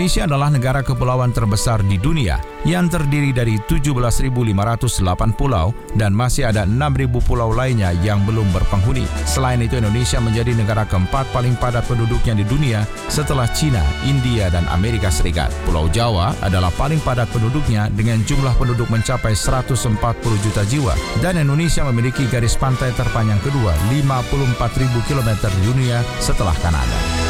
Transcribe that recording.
Indonesia adalah negara kepulauan terbesar di dunia yang terdiri dari 17.508 pulau dan masih ada 6.000 pulau lainnya yang belum berpenghuni. Selain itu, Indonesia menjadi negara keempat paling padat penduduknya di dunia setelah China, India, dan Amerika Serikat. Pulau Jawa adalah paling padat penduduknya dengan jumlah penduduk mencapai 140 juta jiwa dan Indonesia memiliki garis pantai terpanjang kedua 54.000 km di dunia setelah Kanada.